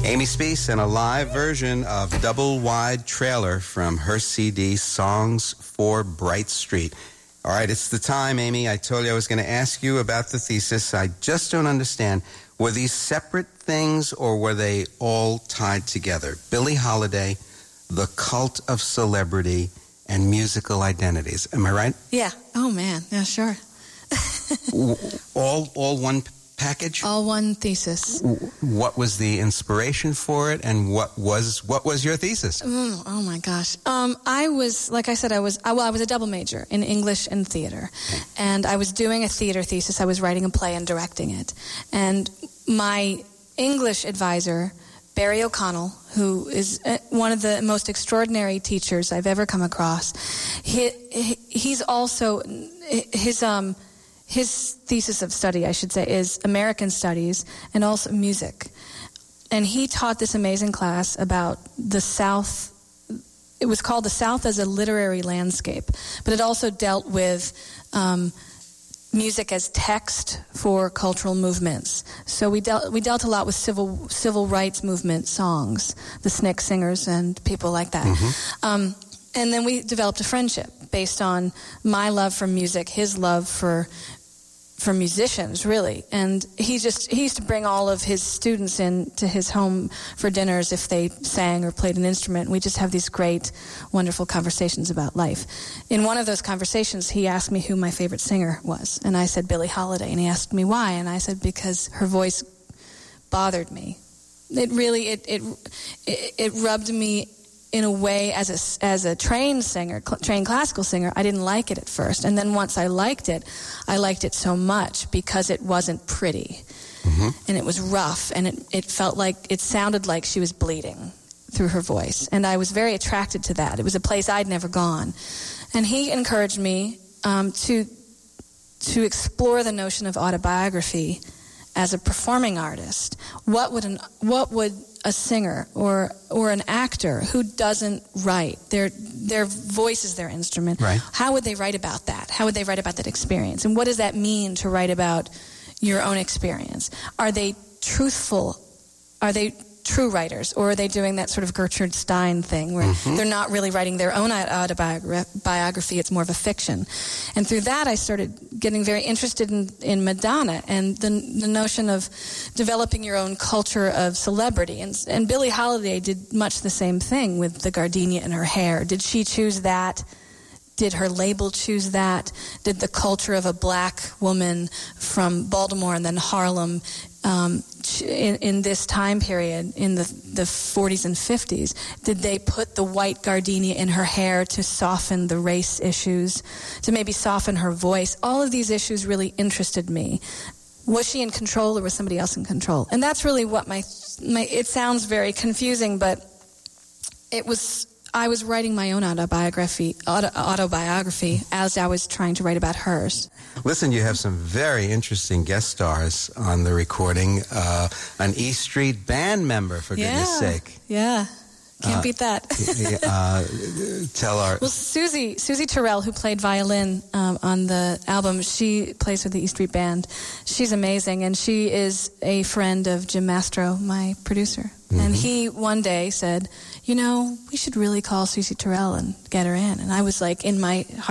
Amy Speace in a live version of Double Wide Trailer from her CD, Songs for Bright Street. All right, it's the time, Amy. I told you I was going to ask you about the thesis. I just don't understand. Were these separate things or were they all tied together? Billie Holiday, the cult of celebrity, and musical identities. Am I right? Yeah. Oh, man. Yeah, sure. all one package? All one thesis. What was the inspiration for it, and what was your thesis? Oh my gosh. I was, like I said, I was a double major in English and theater. And I was doing a theater thesis. I was writing a play and directing it. And my English advisor, Barry O'Connell, who is one of the most extraordinary teachers I've ever come across, he's also, his thesis of study, I should say, is American Studies and also music. And he taught this amazing class about the South. It was called The South as a Literary Landscape, but it also dealt with music as text for cultural movements. So we dealt a lot with civil rights movement songs, the SNCC singers and people like that. Mm-hmm. And then we developed a friendship based on my love for music, his love for musicians, really. And he used to bring all of his students in to his home for dinners if they sang or played an instrument. We just have these great, wonderful conversations about life. In one of those conversations, he asked me who my favorite singer was. And I said Billie Holiday. And he asked me why. And I said because her voice bothered me. It really, it rubbed me in a way as a trained classical singer. I didn't like it at first. And then once I liked it so much because it wasn't pretty. Mm-hmm. And it was rough, and it sounded like she was bleeding through her voice. And I was very attracted to that. It was a place I'd never gone. And he encouraged me to explore the notion of autobiography as a performing artist. What would a singer or an actor who doesn't write, their voice is their instrument, right, how would they write about that? How would they write about that experience? And what does that mean to write about your own experience? Are they truthful? Are they true writers? Or are they doing that sort of Gertrude Stein thing where mm-hmm. they're not really writing their own autobiography, it's more of a fiction? And through that I started getting very interested in Madonna and the notion of developing your own culture of celebrity. And Billie Holiday did much the same thing with the gardenia in her hair. Did she choose that? Did her label choose that? Did the culture of a black woman from Baltimore and then Harlem in this time period, in the 40s and 50s, did they put the white gardenia in her hair to soften the race issues, to maybe soften her voice? All of these issues really interested me. Was she in control or was somebody else in control? And that's really what it sounds very confusing, but I was writing my own autobiography as I was trying to write about hers. Listen, you have some very interesting guest stars on the recording. An E Street Band member, for goodness sake. Yeah. Can't beat that. Well, Susie Terrell, who played violin on the album, she plays with the E Street Band. She's amazing, and she is a friend of Jim Mastro, my producer. Mm-hmm. And he one day said, we should really call Susie Terrell and get her in. And I was like, in my heart,